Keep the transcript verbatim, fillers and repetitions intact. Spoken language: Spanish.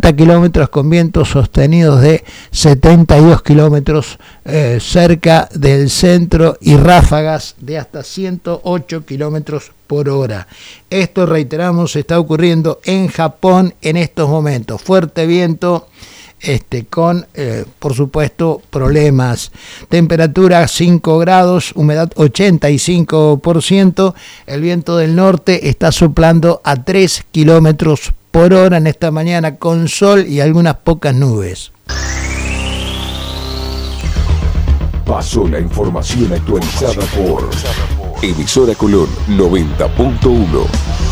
treinta kilómetros con vientos sostenidos de setenta y dos kilómetros eh, cerca del centro y ráfagas de hasta ciento ocho kilómetros por hora. Esto, reiteramos, está ocurriendo en Japón en estos momentos. Fuerte viento, este, con, eh, por supuesto, problemas. Temperatura cinco grados, humedad ochenta y cinco por ciento. El viento del norte está soplando a tres kilómetros por hora en esta mañana, con sol y algunas pocas nubes. Pasó la información actualizada por Emisora Colón noventa punto uno.